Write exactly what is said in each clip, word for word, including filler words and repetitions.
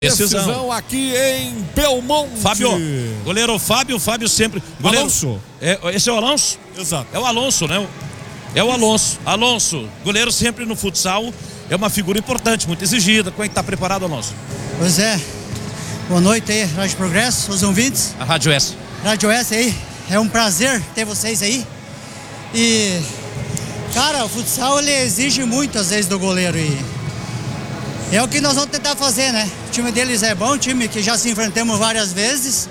Decisão. Decisão aqui em Belmonte. Fábio, goleiro Fábio, Fábio sempre. Goleiro, Alonso. É, esse é o Alonso? Exato. É o Alonso, né? É o Alonso. Alonso, goleiro sempre no futsal, é uma figura importante, muito exigida. Como é que tá preparado, Alonso? Pois é. Boa noite aí, Rádio Progresso, os ouvintes. A Rádio S. Rádio S aí, é um prazer ter vocês aí. E, cara, o futsal ele exige muito às vezes do goleiro e é o que nós vamos tentar fazer, né? O time deles é bom, time que já se enfrentamos várias vezes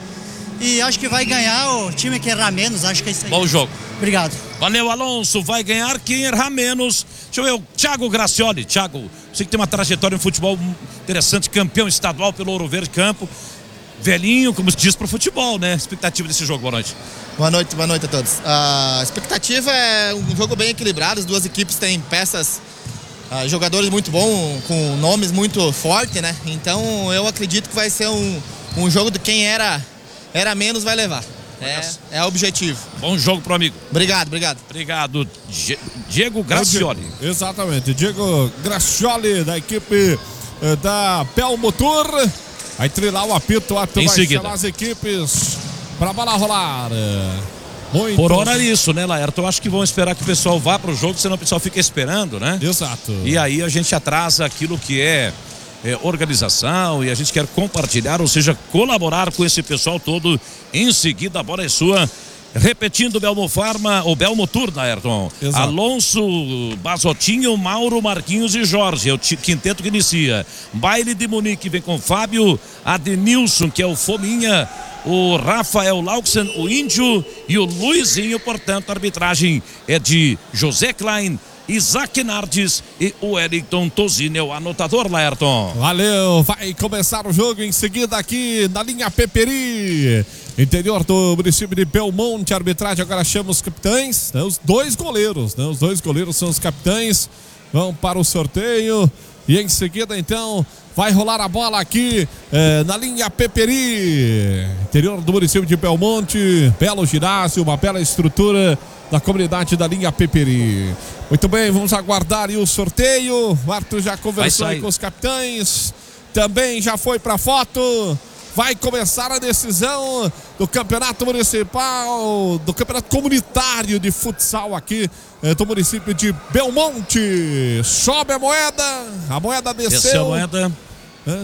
e acho que vai ganhar o time que errar menos, acho que é isso aí. Bom jogo. Obrigado. Valeu, Alonso, vai ganhar quem errar menos. Deixa eu ver, o Thiago Gracioli. Thiago, você que tem uma trajetória no futebol interessante, campeão estadual pelo Ouro Verde Campo. Velhinho, como se diz pro futebol, né? Expectativa desse jogo, boa noite. Boa noite, boa noite a todos. A expectativa é um jogo bem equilibrado, as duas equipes têm peças, uh, jogadores muito bons, com nomes muito fortes, né? Então eu acredito que vai ser um, um jogo de quem era, era menos vai levar. É, é o objetivo. Bom jogo pro amigo. Obrigado, obrigado. Obrigado, Diego Gracioli. Exatamente, Diego Gracioli da equipe eh, da Belmotor. Vai trilhar o apito, o ato em vai seguida chamar as equipes pra bola rolar. Muito... Por hora é isso, né, Laerto? Eu acho que vão esperar que o pessoal vá pro jogo, senão o pessoal fica esperando, né? Exato. E aí a gente atrasa aquilo que é, é organização e a gente quer compartilhar, ou seja, colaborar com esse pessoal todo. Em seguida a bola é sua. Repetindo, Belmofarma, ou Belmotur, Ayrton. Exato. Alonso, Basotinho, Mauro, Marquinhos e Jorge. É o quinteto que inicia. Baile de Munique vem com Fábio, Adenilson, que é o Fominha, o Rafael Lauxen, o Índio e o Luizinho. Portanto, a arbitragem é de José Klein, Isaac Nardes e o Wellington Tozini, o anotador, Laerton. Valeu, vai começar o jogo em seguida aqui na linha Peperi, interior do município de Belmonte. A arbitragem agora chama os capitães, né? Os dois goleiros, né? Os dois goleiros são os capitães, vão para o sorteio e em seguida então vai rolar a bola aqui eh, na linha Peperi, interior do município de Belmonte. Belo ginásio, uma bela estrutura da comunidade da linha Peperi. Muito bem, vamos aguardar aí o sorteio. O Arthur já conversou aí com os capitães, também já foi para foto. Vai começar a decisão do campeonato municipal, do campeonato comunitário de futsal aqui eh, do município de Belmonte. Sobe a moeda, a moeda desceu. Desceu a moeda. É,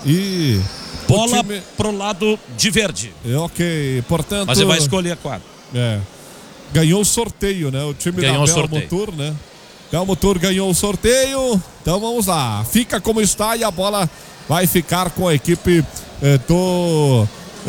e bola time... pro lado de verde. É, ok, portanto... Mas ele vai escolher a quadra. É. Ganhou o sorteio, né? O time ganhou da Belmotor, né? Belmotor ganhou o sorteio. Então vamos lá. Fica como está e a bola vai ficar com a equipe eh, do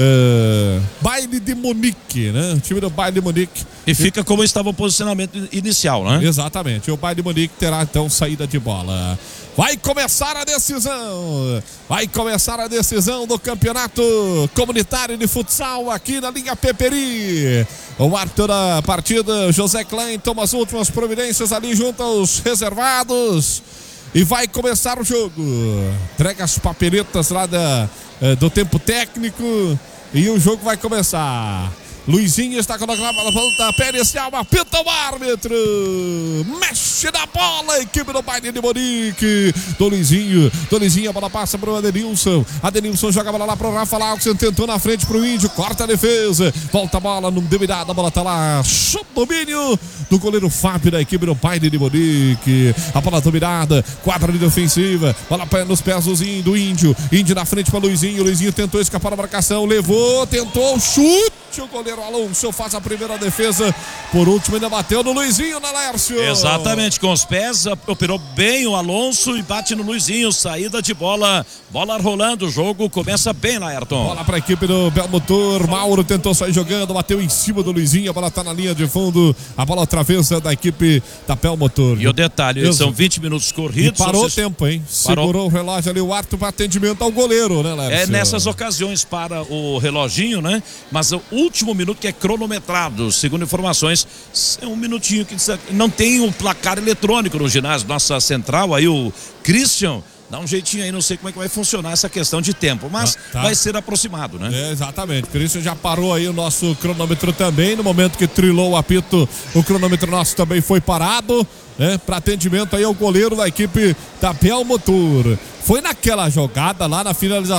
eh, Baile de Munique, né? O time do Baile de Munique. E fica como estava o posicionamento inicial, né? Exatamente. O Baile de Munique terá então saída de bola. Vai começar a decisão. Vai começar a decisão do campeonato comunitário de futsal aqui na linha Peperi. O árbitro da partida, José Klein, toma as últimas providências ali junto aos reservados. E vai começar o jogo. Entrega as papeletas lá da, do tempo técnico. E o jogo vai começar. Luizinho está colocando a ponta pericial, apita o árbitro, mexe na bola, a equipe do Baile de Munique, do Luizinho, do Luizinho, a bola passa para o Adenilson, Adenilson joga a bola lá para o Rafa Lauxen, tentou na frente para o Índio, corta a defesa, volta a bola, não deu nada, a bola está lá, sob domínio do goleiro Fábio da equipe do Baile de Munique, a bola dominada, quadra de ofensiva, bola nos pés do Índio, do Índio, Índio na frente para o Luizinho, Luizinho tentou escapar da marcação, levou, tentou, chute, o goleiro Alonso faz a primeira defesa, por último ainda bateu no Luizinho, na Lércio. Exatamente, com os pés, operou bem o Alonso e bate no Luizinho, saída de bola, bola rolando, o jogo começa bem, Laerton. Bola para a equipe do Belmotor, Mauro tentou sair jogando, bateu em cima do Luizinho, a bola está na linha de fundo, a bola travessa da equipe da Belmotor. E o detalhe, Deus, são vinte minutos corridos. E parou o tempo, hein? Parou. Segurou o relógio ali, o árbitro para atendimento ao goleiro, né, Lércio? É nessas ocasiões para o reloginho, né? Mas o último minuto que é cronometrado, segundo informações, é um minutinho que não tem o placar eletrônico no ginásio, nossa central aí, o Christian, dá um jeitinho aí, não sei como é que vai funcionar essa questão de tempo, mas ah, tá. vai ser aproximado, né? É, exatamente, o Christian já parou aí o nosso cronômetro também, no momento que trilou o apito, o cronômetro nosso também foi parado, né? Para atendimento aí ao goleiro da equipe da Belmotor. Foi naquela jogada lá na finalização